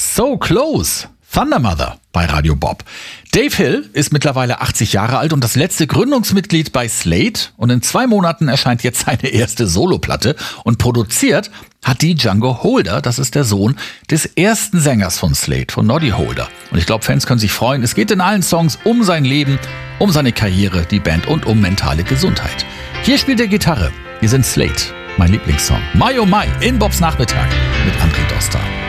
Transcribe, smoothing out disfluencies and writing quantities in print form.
So Close, Thunder Mother bei Radio Bob. Dave Hill ist mittlerweile 80 Jahre alt und das letzte Gründungsmitglied bei Slade. Und in 2 Monaten erscheint jetzt seine erste Soloplatte. Und produziert hat die Django Holder. Das ist der Sohn des ersten Sängers von Slade, von Noddy Holder. Und ich glaube, Fans können sich freuen. Es geht in allen Songs um sein Leben, um seine Karriere, die Band und um mentale Gesundheit. Hier spielt er Gitarre. Wir sind Slade, mein Lieblingssong. Mai oh Mai in Bobs Nachmittag mit André Doster.